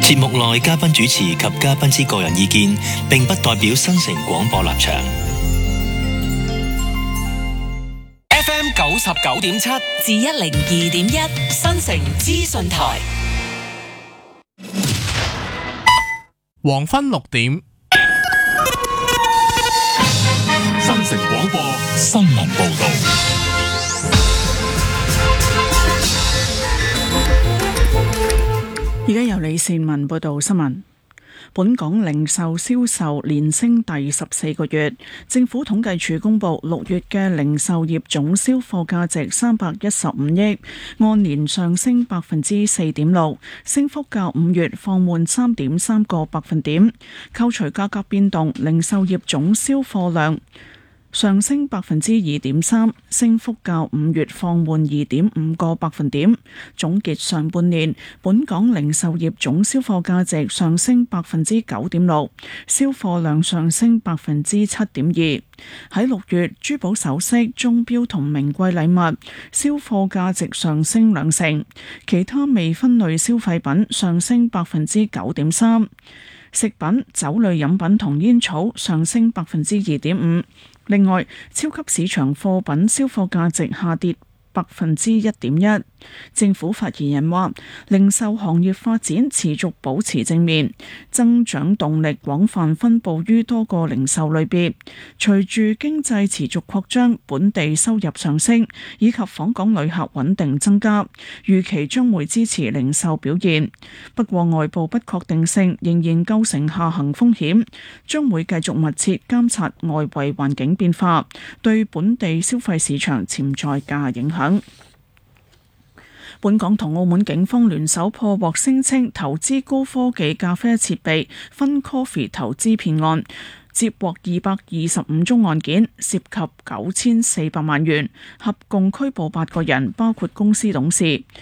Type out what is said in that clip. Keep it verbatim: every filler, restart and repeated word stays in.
節目內嘉賓主持及嘉賓之個人意見，並不代表新城廣播立場。 F M 九十九點七至一零二點一，新城資訊台。 黃昏六點， 新城廣播新聞報道。 而家由李善文報道新聞。本港零售銷售連升第十四個月，政府統計處公布六月嘅零售業總銷貨價值三百一十五億，按年上升百分之四點六，升幅較五月放緩三點三個百分點。扣除價格變動，零售業總銷貨量上升百分之二點三，升幅較五月放緩二點五個百分點。總結上半年，本港零售業總銷貨價值上升百分之九點六，銷貨量上升百分之七點二。喺六月，珠寶首飾、鐘錶同名貴禮物銷貨價值上升兩成，其他未分類消費品上升百分之九點三，食品、酒類飲品同煙草上升百分之二點五。另外，超級市場貨品銷貨價值下跌百分之一點一。政府發言人話，零售行業發展持續保持正面，增長動力廣泛分佈於多個零售類別。隨住經濟持續擴張，本地收入上升，以及訪港旅客穩定增加，預期將會支持零售表現。不過，外部不確定性仍然構成下行風險，將會繼續密切監察外圍環境變化對本地消費市場潛在嘅影響。本港同澳門警方聯手破獲聲稱投資高科技咖啡設備 FunCoffee 投資騙案，接獲二百二十五宗案件，涉及九千四百萬元，合共拘捕八個人，包括公司董事。